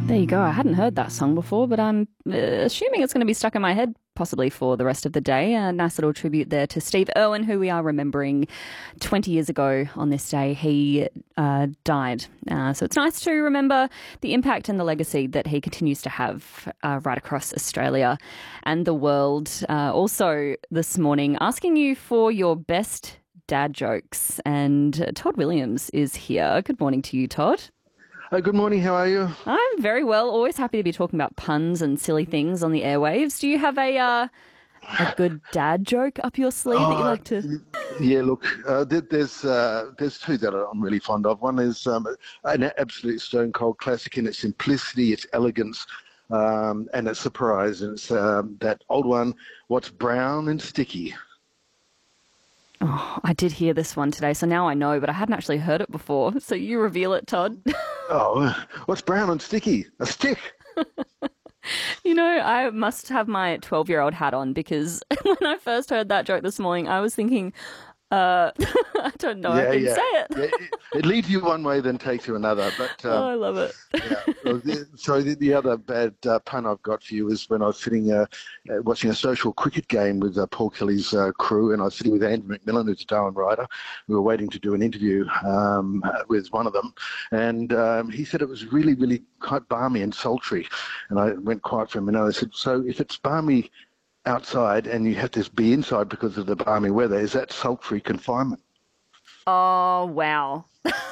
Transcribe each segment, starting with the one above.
There you go. I hadn't heard that song before, but I'm assuming it's going to be stuck in my head possibly for the rest of the day. A nice little tribute there to Steve Irwin, who we are remembering 20 years ago on this day. He died. So it's nice to remember the impact and the legacy that he continues to have right across Australia and the world. Also, this morning, asking you for your best dad jokes. And Todd Williams is here. Good morning to you, Todd. Good morning. How are you? I'm very well. Always happy to be talking about puns and silly things on the airwaves. Do you have a good dad joke up your sleeve that you like to? Yeah. Look, there's two that I'm really fond of. One is an absolute stone cold classic in its simplicity, its elegance, and its surprise. And it's that old one. What's brown and sticky? Oh, I did hear this one today, so now I know, but I hadn't actually heard it before. So you reveal it, Todd. Oh, what's brown and sticky? A stick. You know, I must have my 12-year-old hat on because when I first heard that joke this morning, I was thinking, I don't know, I can say it. Yeah, it leads you one way, then takes you another. But Oh, I love it. yeah. Well, the other bad pun I've got for you is when I was sitting watching a social cricket game with Paul Kelly's crew, and I was sitting with Andrew McMillan, who's a Darwin writer. We were waiting to do an interview with one of them, and he said it was really, really quite balmy and sultry. And I went quiet for a minute. I said, "So if it's balmy outside and you have to be inside because of the balmy weather, is that sultry confinement?" Oh, wow.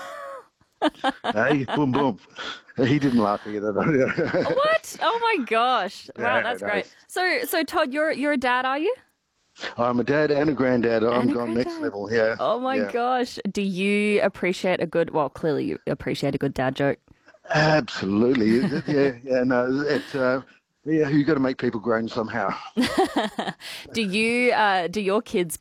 Hey, boom, boom. He didn't laugh either. What? Oh my gosh. Wow, No, that's no. great. So Todd, you're a dad, are you? I'm a dad and a granddad. And I'm a gone next granddad. level. Yeah, Oh my yeah, gosh. Do you appreciate a good, well, clearly you appreciate a good dad joke. absolutely. Yeah, yeah. No, it's yeah. You got to make people groan somehow. Do your kids